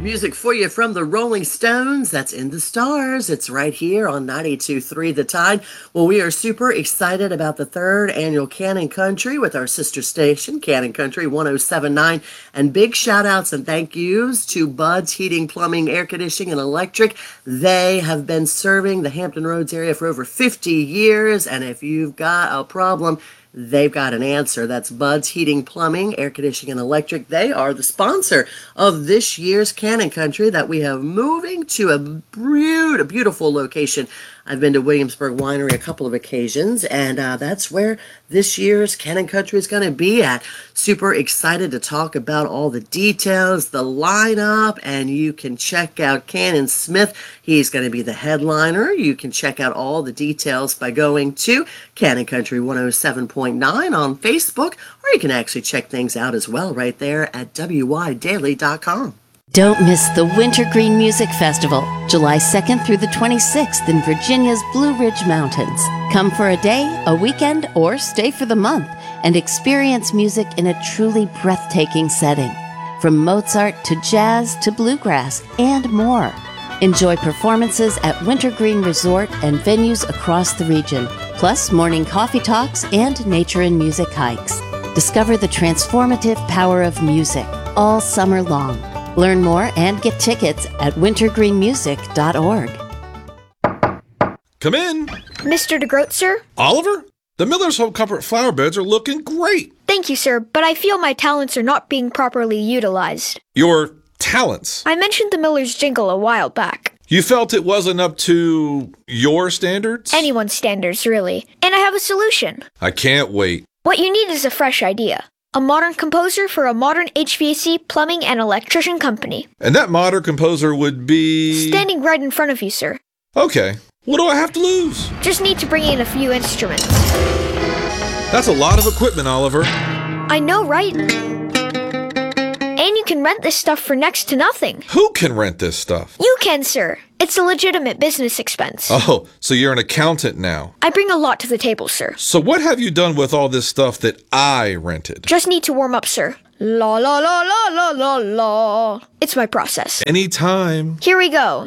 music for you from the Rolling Stones. That's In the Stars. It's right here on 92.3 The Tide. Well, we are super excited about the third annual Cannon Country with our sister station, Cannon Country 107.9. And big shout outs and thank yous to Bud's Heating, Plumbing, Air Conditioning, and Electric. They have been serving the Hampton Roads area for over 50 years. And if you've got a problem, they've got an answer. That's Bud's Heating, Plumbing, Air Conditioning, and Electric. They are the sponsor of this year's Cannon Country that we have moving to a beautiful location. I've been to Williamsburg Winery a couple of occasions, and that's where this year's Cannon Country is going to be at. Super excited to talk about all the details, the lineup, and you can check out Cannon Smith. He's going to be the headliner. You can check out all the details by going to Cannon Country 107.9 on Facebook, or you can actually check things out as well right there at wydaily.com. Don't miss the Wintergreen Music Festival, July 2nd through the 26th in Virginia's Blue Ridge Mountains. Come for a day, a weekend, or stay for the month and experience music in a truly breathtaking setting. From Mozart to jazz to bluegrass and more. Enjoy performances at Wintergreen Resort and venues across the region, plus morning coffee talks and nature and music hikes. Discover the transformative power of music all summer long. Learn more and get tickets at wintergreenmusic.org. Come in. Mr. DeGroat, sir? Oliver? The Miller's Home Comfort flower beds are looking great. Thank you, sir, but I feel my talents are not being properly utilized. Your talents? I mentioned the Miller's jingle a while back. You felt it wasn't up to your standards? Anyone's standards, really. And I have a solution. I can't wait. What you need is a fresh idea. A modern composer for a modern HVAC, plumbing, and electrician company. And that modern composer would be... standing right in front of you, sir. Okay. What do I have to lose? Just need to bring in a few instruments. That's a lot of equipment, Oliver. I know, right? And you can rent this stuff for next to nothing. Who can rent this stuff? You can, sir. It's a legitimate business expense. Oh, so you're an accountant now. I bring a lot to the table, sir. So what have you done with all this stuff that I rented? Just need to warm up, sir. La la la la la la la. It's my process. Anytime. Here we go.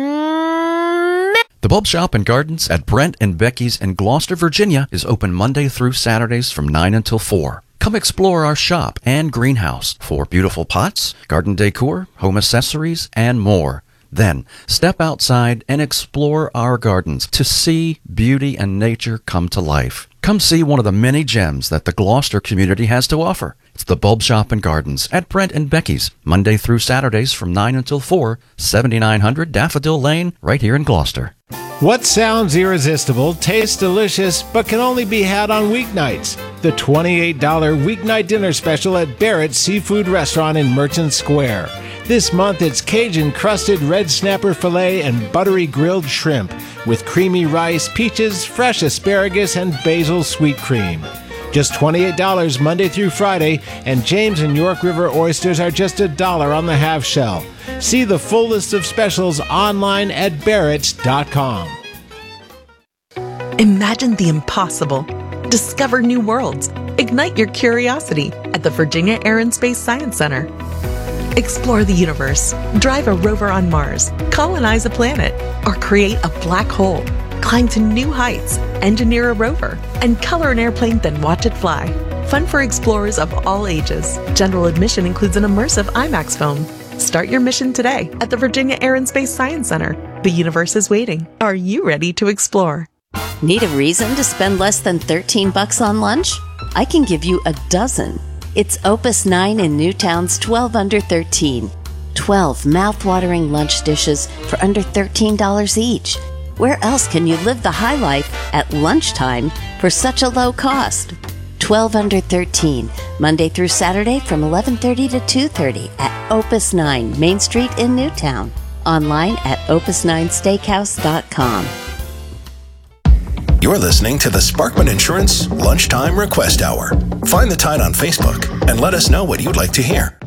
The Bulb Shop and Gardens at Brent and Becky's in Gloucester, Virginia is open Monday through Saturdays from 9 until 4. Come explore our shop and greenhouse for beautiful pots, garden decor, home accessories, and more. Then, step outside and explore our gardens to see beauty and nature come to life. Come see one of the many gems that the Gloucester community has to offer. It's the Bulb Shop and Gardens at Brent and Becky's, Monday through Saturdays from 9 until 4, 7900 Daffodil Lane, right here in Gloucester. What sounds irresistible, tastes delicious, but can only be had on weeknights? The $28 weeknight dinner special at Barrett's Seafood Restaurant in Merchant Square. This month it's Cajun-crusted red snapper filet and buttery grilled shrimp with creamy rice, peaches, fresh asparagus, and basil sweet cream. Just $28 Monday through Friday, and James and York River oysters are just $1 on the half shell. See the full list of specials online at barretts.com. Imagine the impossible. Discover new worlds. Ignite your curiosity at the Virginia Air and Space Science Center. Explore the universe, drive a rover on Mars, colonize a planet, or create a black hole. Climb to new heights, engineer a rover, and color an airplane, then watch it fly. Fun for explorers of all ages. General admission includes an immersive IMAX film. Start your mission today at the Virginia Air and Space Science Center. The universe is waiting. Are you ready to explore? Need a reason to spend less than $13 on lunch? I can give you a dozen. It's Opus 9 in Newtown's 12 under 13. 12 mouth-watering lunch dishes for under $13 each. Where else can you live the high life at lunchtime for such a low cost? 12 under 13, Monday through Saturday from 11:30 to 2:30 at Opus 9, Main Street in Newtown. Online at opus9steakhouse.com. You're listening to the Sparkman Insurance Lunchtime Request Hour. Find the Tide on Facebook and let us know what you'd like to hear.